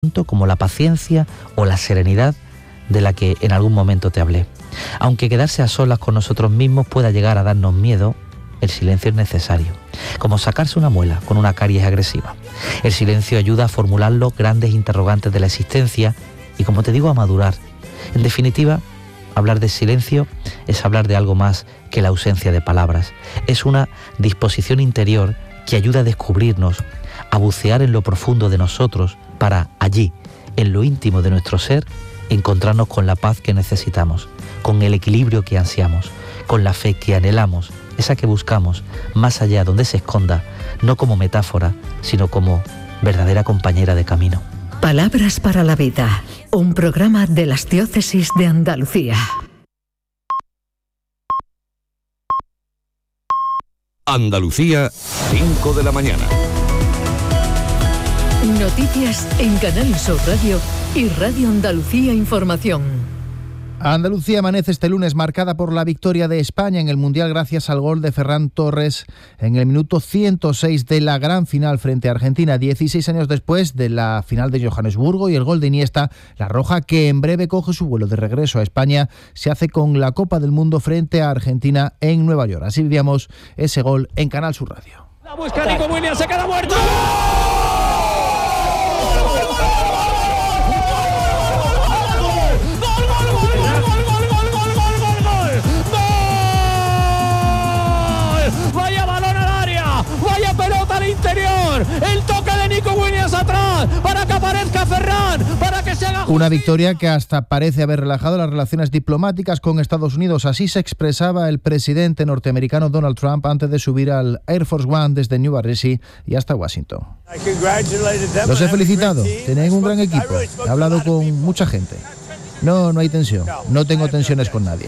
como la paciencia o la serenidad de la que en algún momento te hablé. Aunque quedarse a solas con nosotros mismos pueda llegar a darnos miedo, el silencio es necesario, como sacarse una muela con una caries agresiva. El silencio ayuda a formular los grandes interrogantes de la existencia y, como te digo, a madurar. En definitiva, hablar de silencio es hablar de algo más que la ausencia de palabras. Es una disposición interior que ayuda a descubrirnos, a bucear en lo profundo de nosotros para allí, en lo íntimo de nuestro ser, encontrarnos con la paz que necesitamos, con el equilibrio que ansiamos, con la fe que anhelamos, esa que buscamos, más allá donde se esconda, no como metáfora, sino como verdadera compañera de camino. Palabras para la vida, un programa de las Diócesis de Andalucía. Andalucía, 5 de la mañana. Noticias en Canal Sur Radio y Radio Andalucía Información. Andalucía amanece este lunes marcada por la victoria de España en el Mundial gracias al gol de Ferran Torres en el minuto 106 de la gran final frente a Argentina, 16 años después de la final de Johannesburgo, y el gol de Iniesta. La roja, que en breve coge su vuelo de regreso a España, se hace con la Copa del Mundo frente a Argentina en Nueva York. Así vivíamos ese gol en Canal Sur Radio. La busca Nico Williams, se queda muerto. Interior, el toque de Nico Williams atrás para que aparezca Ferran, para que se haga justicia. Una victoria que hasta parece haber relajado las relaciones diplomáticas con Estados Unidos. Así se expresaba el presidente norteamericano Donald Trump antes de subir al Air Force One desde New Jersey y hasta Washington. Los he felicitado, tienen un gran equipo, he hablado con mucha gente. No hay tensión, no tengo tensiones con nadie.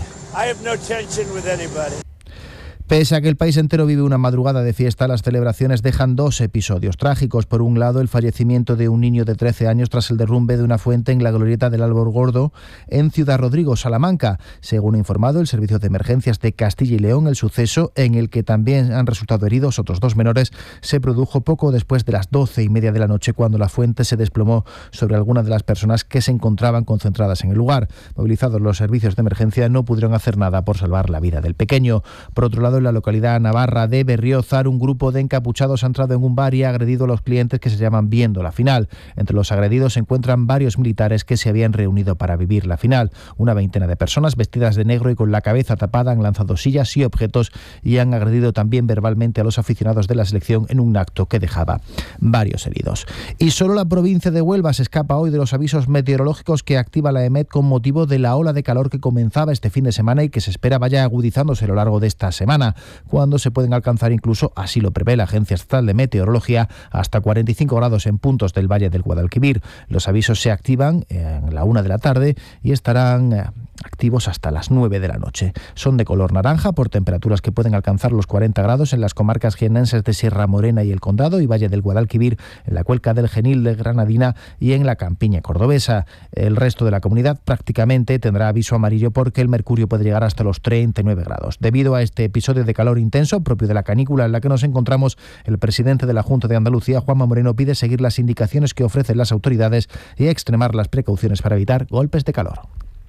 Pese a que el país entero vive una madrugada de fiesta, las celebraciones dejan dos episodios trágicos. Por un lado, el fallecimiento de un niño de 13 años tras el derrumbe de una fuente en la glorieta del Álvaro Gordo en Ciudad Rodrigo, Salamanca. Según ha informado el Servicio de Emergencias de Castilla y León, el suceso, en el que también han resultado heridos otros dos menores, se produjo poco después de las 12:30 de la noche, cuando la fuente se desplomó sobre algunas de las personas que se encontraban concentradas en el lugar. Movilizados los servicios de emergencia, no pudieron hacer nada por salvar la vida del pequeño. Por otro lado, en la localidad navarra de Berriozar, un grupo de encapuchados ha entrado en un bar y ha agredido a los clientes que se llaman Viendo la Final. Entre los agredidos se encuentran varios militares que se habían reunido para vivir la final. Una veintena de personas vestidas de negro y con la cabeza tapada han lanzado sillas y objetos y han agredido también verbalmente a los aficionados de la selección en un acto que dejaba varios heridos. Y solo la provincia de Huelva se escapa hoy de los avisos meteorológicos que activa la EMET con motivo de la ola de calor que comenzaba este fin de semana y que se espera vaya agudizándose a lo largo de esta semana, cuando se pueden alcanzar incluso, así lo prevé la Agencia Estatal de Meteorología, hasta 45 grados en puntos del Valle del Guadalquivir. Los avisos se activan en la 1 de la tarde y estarán activos hasta las 9 de la noche. Son de color naranja por temperaturas que pueden alcanzar los 40 grados en las comarcas jiennenses de Sierra Morena y el Condado y Valle del Guadalquivir, en la cuenca del Genil de Granadina y en la campiña cordobesa. El resto de la comunidad prácticamente tendrá aviso amarillo porque el mercurio puede llegar hasta los 39 grados. Debido a este episodio de calor intenso propio de la canícula en la que nos encontramos, el presidente de la Junta de Andalucía, Juanma Moreno, pide seguir las indicaciones que ofrecen las autoridades y extremar las precauciones para evitar golpes de calor.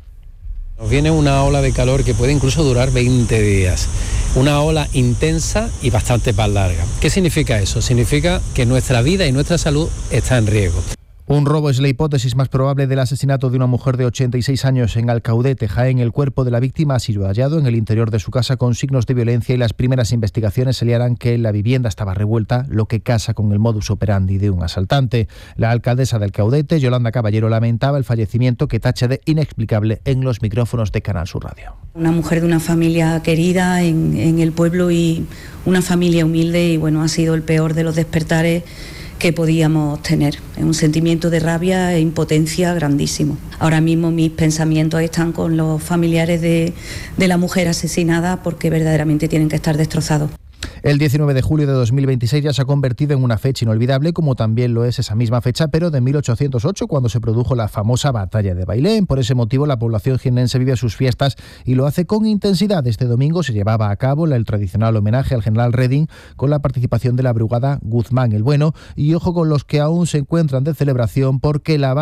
Nos viene una ola de calor que puede incluso durar 20 días. Una ola intensa y bastante más larga. ¿Qué significa eso? Significa que nuestra vida y nuestra salud está en riesgo. Un robo es la hipótesis más probable del asesinato de una mujer de 86 años en Alcaudete, Jaén. El cuerpo de la víctima ha sido hallado en el interior de su casa con signos de violencia y las primeras investigaciones señalan que la vivienda estaba revuelta, lo que casa con el modus operandi de un asaltante. La alcaldesa de Alcaudete, Yolanda Caballero, lamentaba el fallecimiento que tacha de inexplicable en los micrófonos de Canal Sur Radio. Una mujer de una familia querida en el pueblo y una familia humilde y bueno, ha sido el peor de los despertares que podíamos tener. Es un sentimiento de rabia e impotencia grandísimo. Ahora mismo mis pensamientos están con los familiares de la mujer asesinada porque verdaderamente tienen que estar destrozados. El 19 de julio de 2026 ya se ha convertido en una fecha inolvidable, como también lo es esa misma fecha, pero de 1808, cuando se produjo la famosa batalla de Bailén. Por ese motivo, la población jiennense vive sus fiestas y lo hace con intensidad. Este domingo se llevaba a cabo el tradicional homenaje al general Reding con la participación de la brigada Guzmán el Bueno. Y ojo con los que aún se encuentran de celebración, porque la